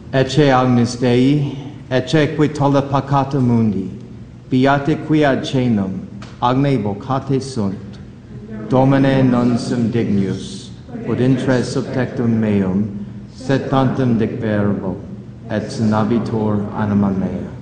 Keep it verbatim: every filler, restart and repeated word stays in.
Ecce agnus Dei, ecce qui tolle peccata mundi, beate qui ad cenum, agne vocate sunt, Domine non sum dignus, ut intre subtectum meum, sed tantum dic verbo, et sinabitur anima mea.